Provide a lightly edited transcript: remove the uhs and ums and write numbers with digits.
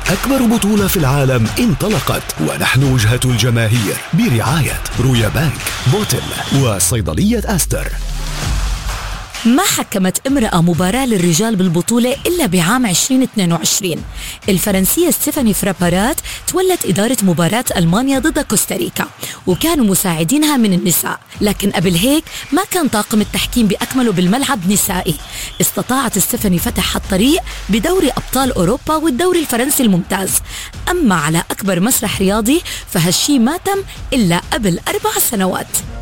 أكبر بطولة في العالم انطلقت، ونحن وجهة الجماهير برعاية رويا بانك، موتل، وصيدلية أستر. ما حكمت امرأة مباراة للرجال بالبطولة إلا بعام 2022. الفرنسية ستيفاني فرابارات تولت إدارة مباراة ألمانيا ضد كوستاريكا، وكانوا مساعدينها من النساء. لكن قبل هيك ما كان طاقم التحكيم بأكمله بالملعب نسائي. استطاعت ستيفاني فتح الطريق بدوري أبطال أوروبا والدوري الفرنسي الممتاز. أما على أكبر مسرح رياضي فهالشي ما تم إلا قبل 4 سنوات.